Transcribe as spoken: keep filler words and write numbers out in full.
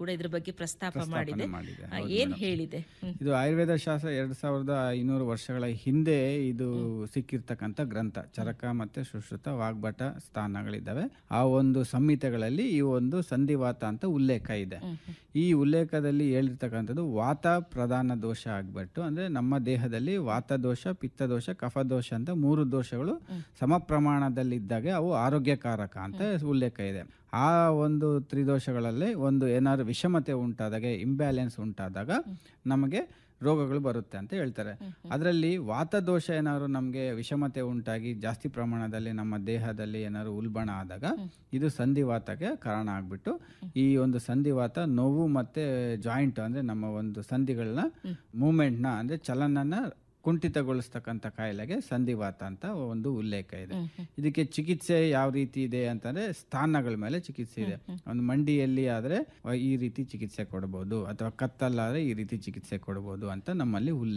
ಕೂಡ ಇದ್ರ ಬಗ್ಗೆ ಪ್ರಸ್ತಾಪ ಮಾಡಿದೆ. ಪ್ರಸ್ತಾಪನೆ ಮಾಡಿದೆ. ಆ, ಹೌದು ಏನ್ ಮೇಡಮ್. ಹೇಳಿದೆ? ಹ್ಮ್. ಇದು ಆಯುರ್ವೇದ ಶಾಸ್ತ್ರ ಎರಡು ಸಾವಿರದ ಐನೂರು ವರ್ಷಗಳ ಹಿಂದೆ ಇದು ಸಿಕ್ಕಿರ್ತಕ್ಕಂಥ ಗ್ರಂಥ. ಚರಕ ಮತ್ತೆ ಸುಶ್ರುತ ವಾಗ್ಭಟ ಸ್ಥಾನಗಳಿದ್ದಾವೆ. ಆ ಒಂದು ಸಂಹಿತೆಗಳಲ್ಲಿ ಈ ಒಂದು ಸಂಧಿವಾತ ಅಂತ ಉಲ್ಲೇಖ ಇದೆ. ಈ ಉಲ್ಲೇಖದಲ್ಲಿ ಹೇಳಿರ್ತಕ್ಕಂಥದ್ದು ವಾತ ಪ್ರಧಾನ ದೋಷ ಆಗ್ಬಿಟ್ಟು ಅಂದ್ರೆ ನಮ್ಮ ದೇಹದಲ್ಲಿ ವಾತ ದೋಷ, ಪಿತ್ತ ದೋಷ, ಕಫ ದೋಷ ಅಂತ ಮೂರು ದೋಷಗಳು ಸಮ ಪ್ರಮಾಣದಲ್ಲಿದ್ದಾಗ ಅವು ಆರೋಗ್ಯಕಾರಕ ಅಂತ ಉಲ್ಲೇಖ ಇದೆ. ಆ ಒಂದು ತ್ರಿದೋಷಗಳಲ್ಲಿ ಒಂದು ಏನಾದ್ರು ವಿಷಮತೆ ಉಂಟಾದಾಗ, ಇಂಬ್ಯಾಲೆನ್ಸ್ ಉಂಟಾದಾಗ ನಮಗೆ ರೋಗಗಳು ಬರುತ್ತೆ ಅಂತ ಹೇಳ್ತಾರೆ. ಅದರಲ್ಲಿ ವಾತದೋಷ ಏನಾದ್ರು ನಮಗೆ ವಿಷಮತೆ ಉಂಟಾಗಿ ಜಾಸ್ತಿ ಪ್ರಮಾಣದಲ್ಲಿ ನಮ್ಮ ದೇಹದಲ್ಲಿ ಏನಾದ್ರು ಉಲ್ಬಣ ಆದಾಗ ಇದು ಸಂಧಿವಾತಕ್ಕೆ ಕಾರಣ ಆಗ್ಬಿಟ್ಟು ಈ ಒಂದು ಸಂಧಿವಾತ ನೋವು ಮತ್ತೆ ಜಾಯಿಂಟ್ ಅಂದ್ರೆ ನಮ್ಮ ಒಂದು ಸಂಧಿಗಳನ್ನ ಮೂವ್ಮೆಂಟ್ನ ಅಂದ್ರೆ ಚಲನನ ಕುಂಠಿತಗೊಳಿಸ್ತಕ್ಕಂಥ ಕಾಯಿಲೆಗೆ ಸಂಧಿವಾತ ಅಂತ ಒಂದು ಉಲ್ಲೇಖ ಇದೆ. ಇದಕ್ಕೆ ಚಿಕಿತ್ಸೆ ಯಾವ ರೀತಿ ಇದೆ ಅಂತಂದ್ರೆ ಸ್ಥಾನಗಳ ಮೇಲೆ ಚಿಕಿತ್ಸೆ ಇದೆ. ಒಂದು ಮಂಡಿಯಲ್ಲಿ ಆದ್ರೆ ಈ ರೀತಿ ಚಿಕಿತ್ಸೆ ಕೊಡಬಹುದು, ಅಥವಾ ಕತ್ತಲ್ಲಾದ್ರೆ ಈ ರೀತಿ ಚಿಕಿತ್ಸೆ ಕೊಡಬಹುದು ಅಂತ ನಮ್ಮಲ್ಲಿ ಉಲ್ಲೇಖ